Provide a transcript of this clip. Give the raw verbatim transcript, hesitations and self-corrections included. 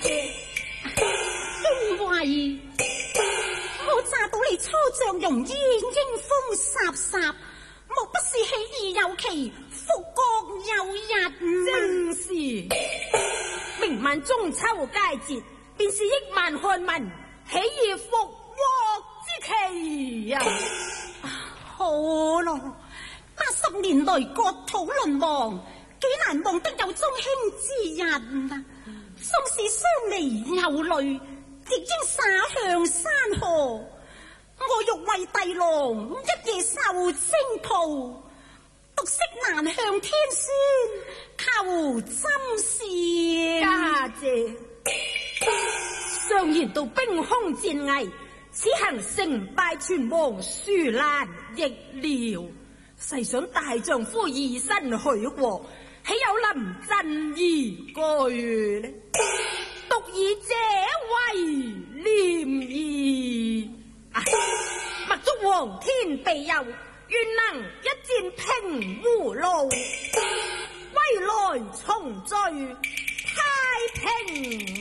姐， 因為我乍到你初將容煙，英風颯颯，莫不是喜兒有期，福國有日。 正是明晚中秋佳節，便是億萬漢民喜兒復國之期啊！ 好咯，八十年來國土淪亡，幾難忘得有中興之日啊！縱是相離有淚，亦應灑向山河。我欲為帝郎一夜受征途，獨惜難向天宣求針線。 家姐，常言道兵凶戰危，此行成敗全無殊難逆料。細想大丈夫以身許國，豈有臨陣而居呢？獨以這為念意，啊，默祝皇天庇佑，願能一戰平胡路，歸來重聚太平。